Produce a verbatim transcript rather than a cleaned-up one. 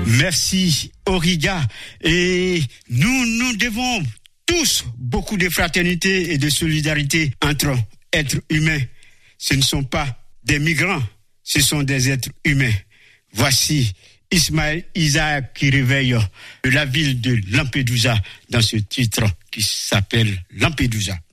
Merci Origa. Et nous, nous devons tous beaucoup de fraternité et de solidarité entre êtres humains. Ce ne sont pas des migrants, ce sont des êtres humains. Voici Ismaël Isaac qui réveille la ville de Lampedusa dans ce titre qui s'appelle Lampedusa.